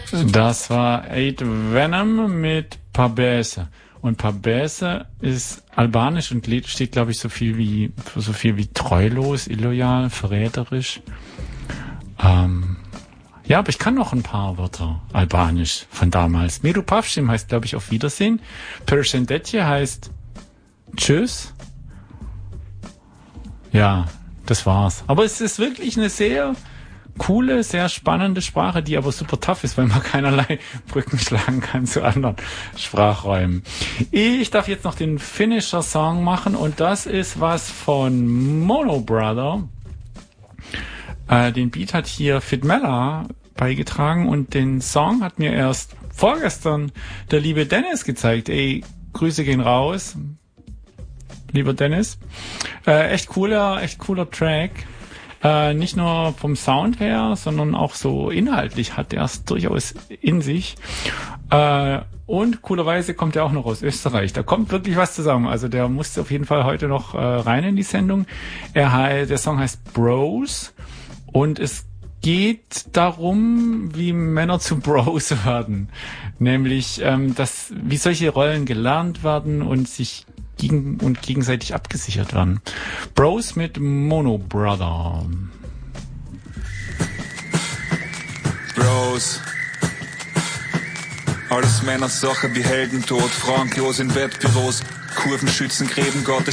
Das war Eight Venom mit Pabese. Und Pabese ist albanisch und steht, glaube ich, für so viel wie treulos, illoyal, verräterisch. Ja, aber ich kann noch ein paar Wörter albanisch von damals. Miru Pavšim heißt, glaube ich, auf Wiedersehen. Përshëndetje heißt Tschüss. Ja, das war's. Aber es ist wirklich eine sehr coole, sehr spannende Sprache, die aber super tough ist, weil man keinerlei Brücken schlagen kann zu anderen Sprachräumen. Ich darf jetzt noch den Finisher-Song machen und das ist was von Mono Brother. Den Beat hat hier Fit Mella beigetragen und den Song hat mir erst vorgestern der liebe Dennis gezeigt. Ey, Grüße gehen raus, lieber Dennis. Echt cooler Track. Nicht nur vom Sound her, sondern auch so inhaltlich hat er es durchaus in sich. Und coolerweise kommt er auch noch aus Österreich. Da kommt wirklich was zusammen. Also der musste auf jeden Fall heute noch rein in die Sendung. Der Song heißt Bros und es geht darum, wie Männer zu Bros werden. Nämlich, wie solche Rollen gelernt werden und sich gegenseitig abgesichert werden. Bros mit Mono Brother. Bros. Alles Männersache wie Heldentod, Franklos in Wettbüros, Kurvenschützen, Gräben, Gottes